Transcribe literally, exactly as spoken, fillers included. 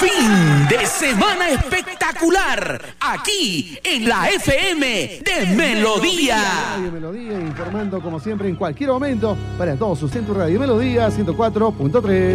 Fin de semana espectacular aquí en la F M de Melodía. Radio Melodía, informando como siempre en cualquier momento para todos sus centros Radio Melodía ciento cuatro punto tres.